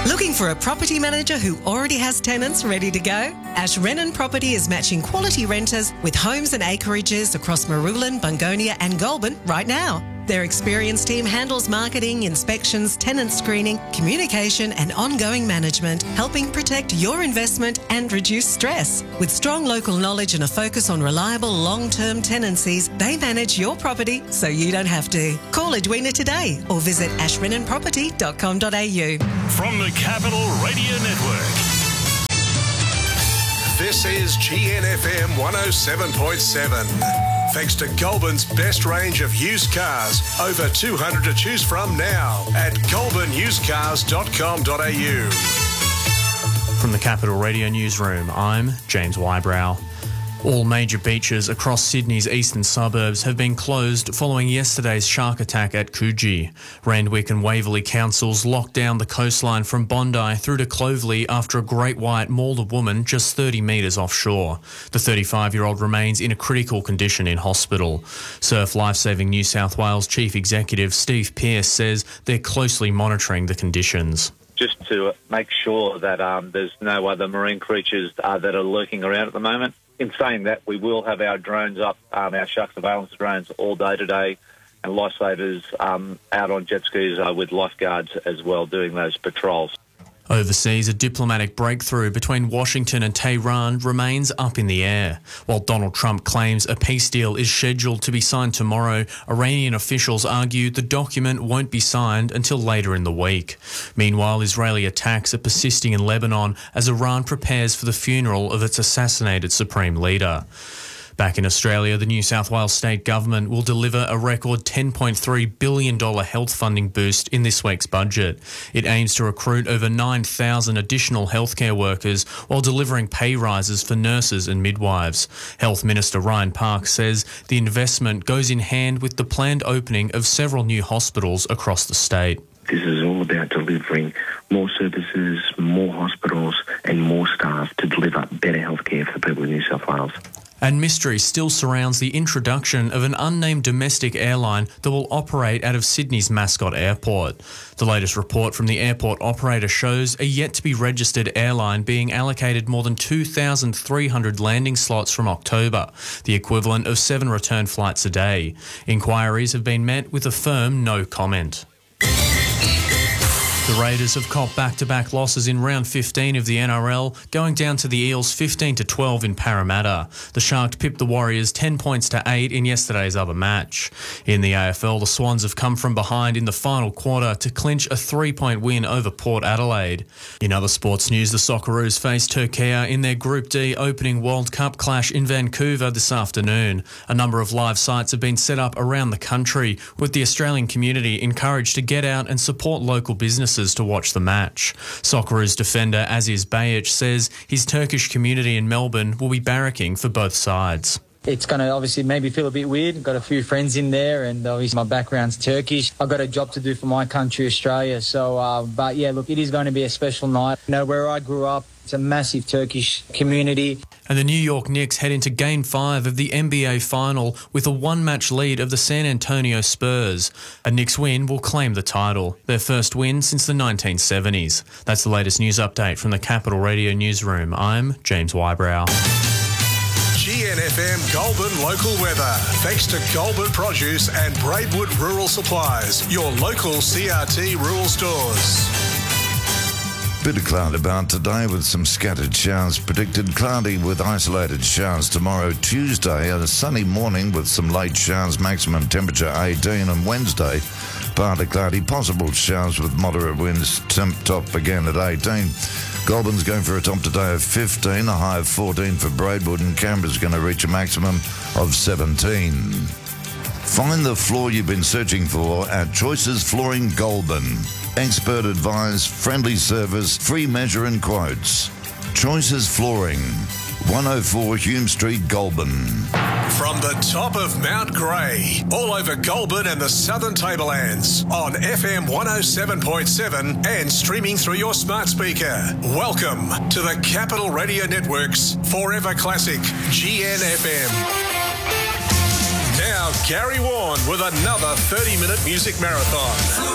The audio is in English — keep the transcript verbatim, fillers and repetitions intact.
Looking for a property manager who already has tenants ready to go? Ash Renan Property is matching quality renters with homes and acreages across Marulan, Bungonia and Goulburn right now. Their experienced team handles marketing, inspections, tenant screening, communication and ongoing management, helping protect your investment and reduce stress. With strong local knowledge and a focus on reliable long-term tenancies, they manage your property so you don't have to. Call Edwina today or visit ash renan property dot com dot a u. From the Capital Radio Network. This is G N F M one oh seven point seven. Thanks to Goulburn's best range of used cars. Over two hundred to choose from now at goulburn used cars dot com dot a u. From the Capital Radio Newsroom, I'm James Wybrow. All major beaches across Sydney's eastern suburbs have been closed following yesterday's shark attack at Coogee. Randwick and Waverley councils locked down the coastline from Bondi through to Clovelly after a great white mauled a woman just thirty metres offshore. The thirty-five-year-old remains in a critical condition in hospital. Surf Lifesaving New South Wales Chief Executive Steve Pearce says they're closely monitoring the conditions. Just to make sure that um, there's no other marine creatures uh, that are lurking around at the moment. In saying that, we will have our drones up, um, our shark surveillance drones all day today, and lifesavers um, out on jet skis uh, with lifeguards as well doing those patrols. Overseas, a diplomatic breakthrough between Washington and Tehran remains up in the air. While Donald Trump claims a peace deal is scheduled to be signed tomorrow, Iranian officials argue the document won't be signed until later in the week. Meanwhile, Israeli attacks are persisting in Lebanon as Iran prepares for the funeral of its assassinated supreme leader. Back in Australia, the New South Wales state government will deliver a record ten point three billion dollars health funding boost in this week's budget. It aims to recruit over nine thousand additional healthcare workers while delivering pay rises for nurses and midwives. Health Minister Ryan Park says the investment goes in hand with the planned opening of several new hospitals across the state. This is all about delivering more services, more hospitals and more staff to deliver better healthcare for the people in New South Wales. And mystery still surrounds the introduction of an unnamed domestic airline that will operate out of Sydney's Mascot Airport. The latest report from the airport operator shows a yet-to-be-registered airline being allocated more than two thousand three hundred landing slots from October, the equivalent of seven return flights a day. Inquiries have been met with a firm no comment. The Raiders have copped back-to-back losses in round fifteen of the N R L, going down to the Eels fifteen to twelve in Parramatta. The Sharks pipped the Warriors ten points to eight in yesterday's other match. In the A F L, the Swans have come from behind in the final quarter to clinch a three-point win over Port Adelaide. In other sports news, the Socceroos face Turkey in their Group D opening World Cup clash in Vancouver this afternoon. A number of live sites have been set up around the country, with the Australian community encouraged to get out and support local businesses to watch the match. Socceroos defender Aziz Bayic says his Turkish community in Melbourne will be barracking for both sides. It's going to obviously maybe feel a bit weird. Got a few friends in there and obviously my background's Turkish. I've got a job to do for my country, Australia. So, uh, but yeah, look, it is going to be a special night. You know, where I grew up, it's a massive Turkish community. And the New York Knicks head into Game five of the N B A Final with a one-match lead of the San Antonio Spurs. A Knicks win will claim the title, their first win since the nineteen seventies. That's the latest news update from the Capital Radio Newsroom. I'm James Wybrow. G N F M Goulburn local weather. Thanks to Goulburn Produce and Braidwood Rural Supplies, your local C R T rural stores. Bit of cloud about today with some scattered showers predicted. Cloudy with isolated showers tomorrow, Tuesday. A sunny morning with some late showers, maximum temperature eighteen. And Wednesday, partly cloudy, possible showers with moderate winds, temp top again at eighteen. Goulburn's going for a top today of fifteen, a high of fourteen for Braidwood, and Canberra's going to reach a maximum of seventeen. Find the floor you've been searching for at Choices Flooring Goulburn. Expert advice, friendly service, free measure and quotes. Choices Flooring, one oh four Hume Street, Goulburn. From the top of Mount Grey, all over Goulburn and the Southern Tablelands, on F M one oh seven point seven and streaming through your smart speaker. Welcome to the Capital Radio Network's Forever Classic G N F M. Now, Gary Warren with another thirty-minute music marathon.